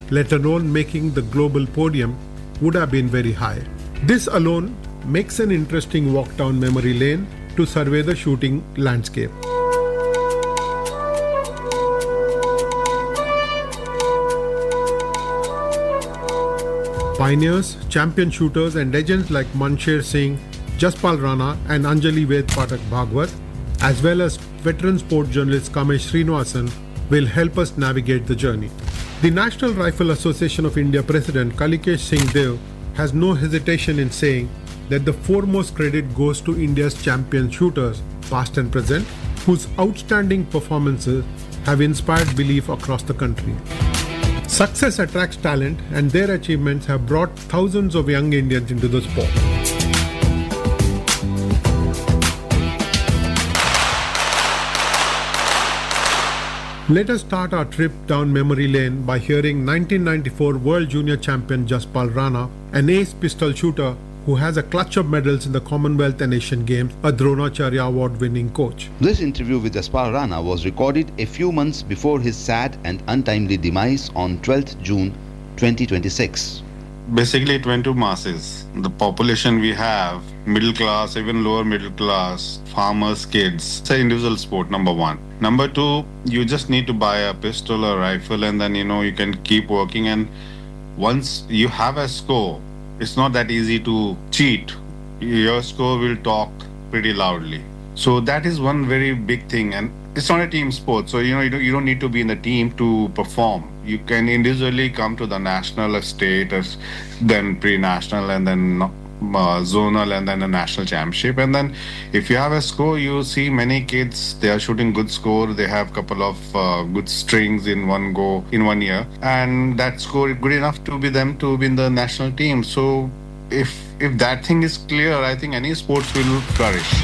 let alone making the global podium, would have been very high. This alone makes an interesting walk down memory lane to survey the shooting landscape. Pioneers, champion shooters and legends like Mansher Singh, Jaspal Rana and Anjali Ved Pathak Bhagwat, as well as veteran sport journalist Kamesh Srinivasan, will help us navigate the journey. The National Rifle Association of India President Kalikesh Singh Dev has no hesitation in saying that the foremost credit goes to India's champion shooters, past and present, whose outstanding performances have inspired belief across the country. Success attracts talent, and their achievements have brought thousands of young Indians into the sport. Let us start our trip down memory lane by hearing 1994 World Junior Champion Jaspal Rana, an ace pistol shooter who has a clutch of medals in the Commonwealth and Asian Games, a Dronacharya Award-winning coach. This interview with Jaspal Rana was recorded a few months before his sad and untimely demise on 12th June 2026. Basically, it went to masses. The population we have, middle class, even lower middle class, farmers, kids. It's an individual sport, number one. Number two, you just need to buy a pistol or rifle and then, you can keep working. And once you have a score, it's not that easy to cheat. Your score will talk pretty loudly. So that is one very big thing. And it's not a team sport. So, you don't need to be in the team to perform. You can individually come to the national, state, then pre-national, and then zonal, and then a national championship. And then if you have a score, you see many kids, they are shooting good score. They have a couple of good strings in one go, in 1 year. And that score is good enough to be them to be in the national team. So if that thing is clear, I think any sports will flourish.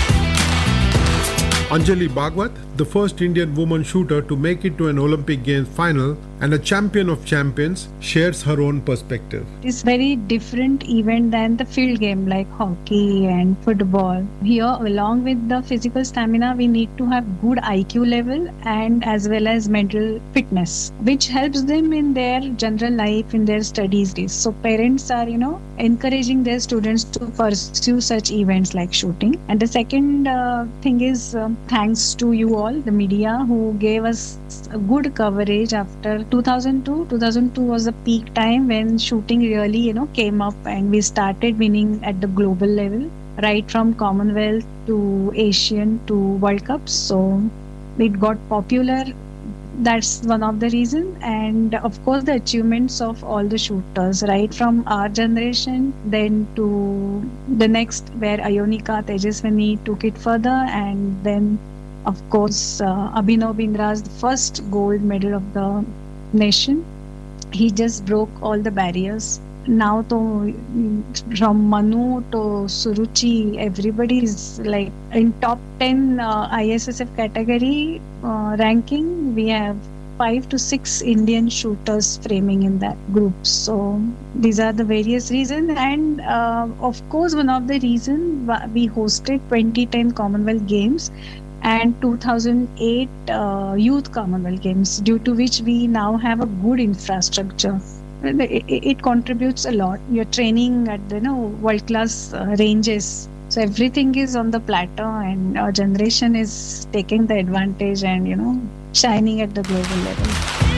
Anjali Bhagwat, the first Indian woman shooter to make it to an Olympic Games final and a champion of champions, shares her own perspective. It's very different event than the field game like hockey and football. Here, along with the physical stamina, we need to have good IQ level and as well as mental fitness, which helps them in their general life, in their studies. So parents are, encouraging their students to pursue such events like shooting. And the second thing is thanks to you all, the media, who gave us a good coverage after 2002. 2002 was the peak time when shooting really, came up and we started winning at the global level, right from Commonwealth to Asian to World Cups. So it got popular. That's one of the reasons. And of course, the achievements of all the shooters, right from our generation, then to the next, where Ayonika Tejaswini took it further, and then, of course, Abhinav Bindra's the first gold medal of the nation. He just broke all the barriers. Now, from Manu to Suruchi, everybody is like in top 10 ISSF category ranking. We have 5 to 6 Indian shooters framing in that group. So these are the various reasons. And of course, one of the reasons we hosted 2010 Commonwealth Games and 2008 Youth Commonwealth Games, due to which we now have a good infrastructure. It contributes a lot. You're training at world-class ranges. So everything is on the plateau, and our generation is taking the advantage and, shining at the global level.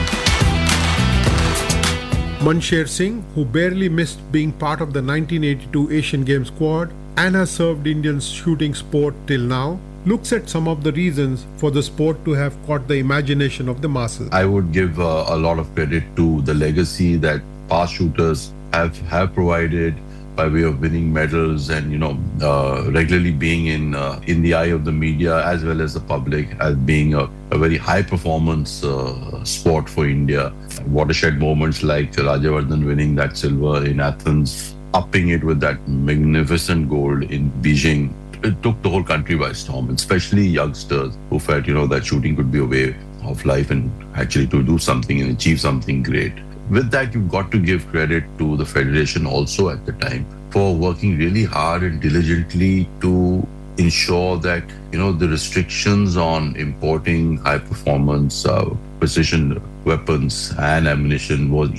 Mansher Singh, who barely missed being part of the 1982 Asian Games squad and has served Indian shooting sport till now, looks at some of the reasons for the sport to have caught the imagination of the masses. I would give a lot of credit to the legacy that past shooters have provided by way of winning medals and, regularly being in the eye of the media as well as the public, as being a very high performance sport for India. Watershed moments like Rajavardhan winning that silver in Athens, upping it with that magnificent gold in Beijing. It took the whole country by storm, especially youngsters who felt, that shooting could be a way of life and actually to do something and achieve something great. With that, you've got to give credit to the Federation also at the time for working really hard and diligently to ensure that, the restrictions on importing high performance precision weapons and ammunition was